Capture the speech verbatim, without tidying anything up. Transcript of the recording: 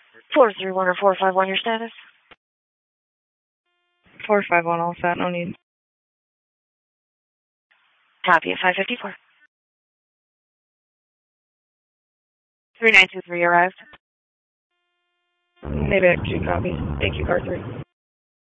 four three one or four five one, your status? four five one, all set, no need. Copy at five fifty-four. three nine two three arrived. Maybe I have two copies. Thank you, car three.